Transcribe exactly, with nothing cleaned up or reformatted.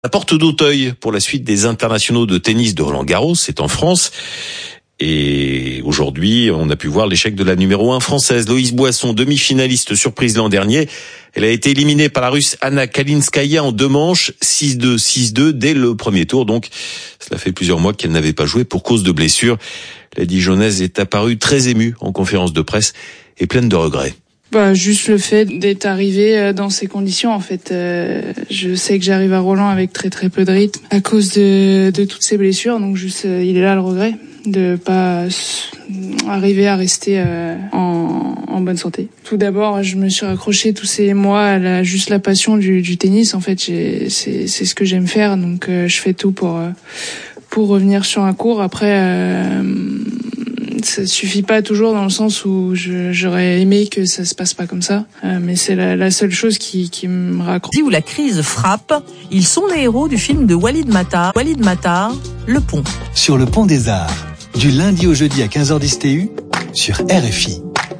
La porte d'Auteuil pour la suite des internationaux de tennis de Roland-Garros, c'est en France. Et aujourd'hui, on a pu voir l'échec de la numéro un française, Loïs Boisson, demi-finaliste surprise l'an dernier. Elle a été éliminée par la Russe Anna Kalinskaya en deux manches, six deux, six deux, dès le premier tour. Donc, cela fait plusieurs mois qu'elle n'avait pas joué pour cause de blessure. La Dijonnaise est apparue très émue en conférence de presse et pleine de regrets. Bah, juste le fait d'être arrivé dans ces conditions, en fait. Euh, je sais que j'arrive à Roland avec très très peu de rythme à cause de, de toutes ces blessures. Donc juste, euh, il est là le regret de pas arriver à rester euh, en, en bonne santé. Tout d'abord, je me suis raccroché tous ces mois à la, juste la passion du, du tennis. En fait, j'ai, c'est, c'est ce que j'aime faire. Donc euh, je fais tout pour, euh, pour revenir sur un court. Après... Euh, ça suffit pas toujours dans le sens où je, j'aurais aimé que ça se passe pas comme ça, euh, mais c'est la, la seule chose qui, qui me raccroche. Où la crise frappe, ils sont les héros du film de Walid Matar. Walid Matar, Le Pont. Sur le Pont des Arts, du lundi au jeudi à quinze heures dix T U, sur R F I.